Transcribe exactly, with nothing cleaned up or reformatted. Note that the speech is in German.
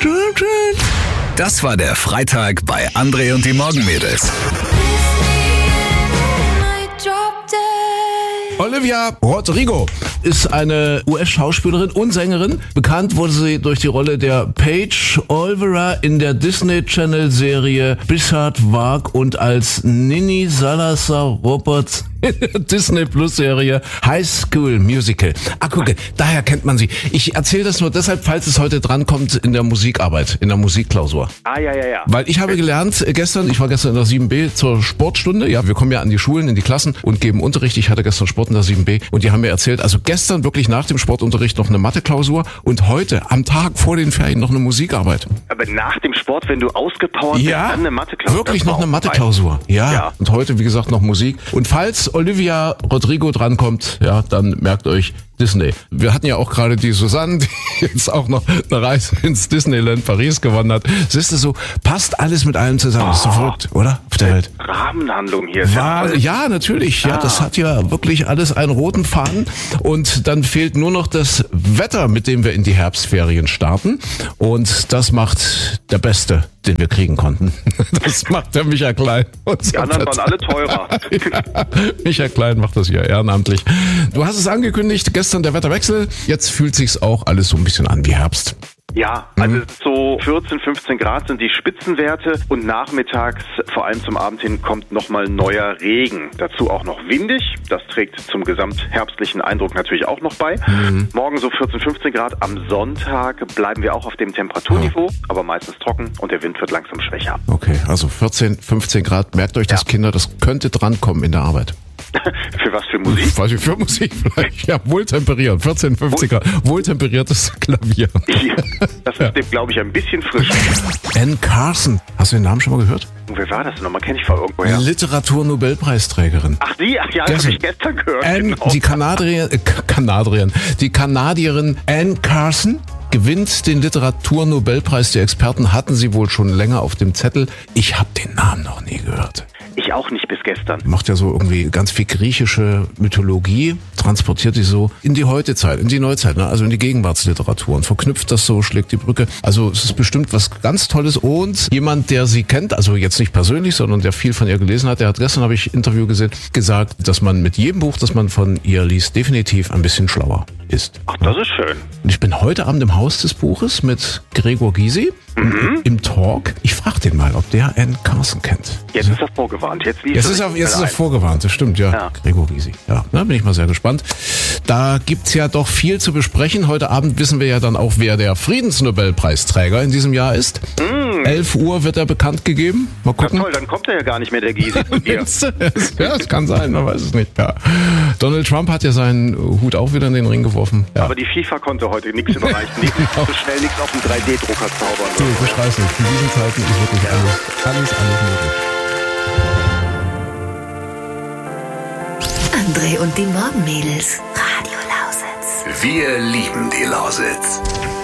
Das war der Freitag bei André und die Morgenmädels. Olivia Rodrigo ist eine U S-Schauspielerin und Sängerin. Bekannt wurde sie durch die Rolle der Paige Olvera in der Disney Channel-Serie Bizarre Varg und als Nini Salazar Roberts in der Disney Plus-Serie High School Musical. Ah, gucke, daher kennt man sie. Ich erzähle das nur deshalb, falls es heute drankommt in der Musikarbeit, in der Musikklausur. Ah, ja, ja, ja. Weil ich habe gelernt äh, gestern, ich war gestern in der sieben b zur Sportstunde. Ja, wir kommen ja an die Schulen, in die Klassen und geben Unterricht. Ich hatte gestern Sport in der sieben b und die haben mir erzählt, also gestern wirklich nach dem Sportunterricht noch eine Mathe-Klausur und heute am Tag vor den Ferien noch eine Musikarbeit. Aber nach dem Sport, wenn du ausgepowert bist, Ja, dann eine Mathe-Klausur. wirklich noch eine Mathe-Klausur. Ja. Ja. Und heute, wie gesagt, noch Musik. Und falls Olivia Rodrigo drankommt, ja, dann merkt euch Disney. Wir hatten ja auch gerade die Susanne, die jetzt auch noch eine Reise ins Disneyland Paris gewonnen hat. Siehst du, so passt alles mit allem zusammen. Oh, ist doch verrückt, oder? Auf der Welt. Rahmenhandlung hier. Ist War, ja, natürlich. Ja, Ah. das hat ja wirklich alles einen roten Faden. Und dann fehlt nur noch das Wetter, mit dem wir in die Herbstferien starten. Und das macht der Beste, den wir kriegen konnten. Das macht der Micha Klein. Die anderen waren alle teurer. Ja, Micha Klein macht das hier ehrenamtlich. Du hast es angekündigt, gestern der Wetterwechsel. Jetzt fühlt sich's auch alles so ein bisschen an wie Herbst. Ja, also es ist so vierzehn, fünfzehn Grad sind die Spitzenwerte und nachmittags, vor allem zum Abend hin, kommt nochmal neuer Regen. Dazu auch noch windig, das trägt zum gesamtherbstlichen Eindruck natürlich auch noch bei. Mhm. Morgen so vierzehn, fünfzehn Grad, am Sonntag bleiben wir auch auf dem Temperaturniveau, ja. aber meistens trocken und der Wind wird langsam schwächer. Okay, also vierzehn, fünfzehn Grad, merkt euch das, ja. Kinder, das könnte drankommen in der Arbeit. Für was, für Musik? Weiß ich, für Musik vielleicht. Ja, wohltemperiert. vierzehn, fünfzehn Grad. Wohltemperiertes Klavier. Ja, das ist dem, glaube ich, ein bisschen frisch. Anne Carson. Hast du den Namen schon mal gehört? Und wer war das denn nochmal? Kenne ich von irgendwoher. Literatur-Nobelpreisträgerin. Ach, die? Ach ja, das habe ich gestern gehört. Anne, genau. die Kanadierin, äh, Kanadierin, die Kanadierin Anne Carson gewinnt den Literatur-Nobelpreis. Die Experten hatten sie wohl schon länger auf dem Zettel. Ich habe den Namen noch nie gehört. Ich auch nicht bis gestern. Macht ja so irgendwie ganz viel griechische Mythologie, transportiert die so in die Heutezeit, in die Neuzeit, ne? Also in die Gegenwartsliteratur und verknüpft das so, schlägt die Brücke. Also es ist bestimmt was ganz Tolles und jemand, der sie kennt, also jetzt nicht persönlich, sondern der viel von ihr gelesen hat, der hat gestern, habe ich ein Interview gesehen, gesagt, dass man mit jedem Buch, das man von ihr liest, definitiv ein bisschen schlauer ist. Ach, das ist schön. Und ich bin heute Abend im Haus des Buches mit Gregor Gysi mhm. im Talk. Ich frage den mal, ob der Anne Carson kennt. Jetzt ist er vorgewarnt. Jetzt, jetzt ist er, jetzt ist er vorgewarnt, das stimmt, ja. ja. Gregor Gysi. Ja, da bin ich mal sehr gespannt. Da gibt's ja doch viel zu besprechen. Heute Abend wissen wir ja dann auch, wer der Friedensnobelpreisträger in diesem Jahr ist. Mm. elf Uhr wird er bekannt gegeben. Mal gucken. Ja, toll, dann kommt er ja gar nicht mehr, der Gysi. Ja, das kann sein, man weiß es nicht. Ja. Donald Trump hat ja seinen Hut auch wieder in den Ring geworfen. Ja. Aber die FIFA konnte heute nichts überreichen. Nichts, so schnell nichts auf dem drei D Drucker zaubern. Du, ich beschreibe nicht. In diesen Zeiten ist wirklich alles, alles, alles möglich. André und die Morgenmädels. Radio Lausitz. Wir lieben die Lausitz.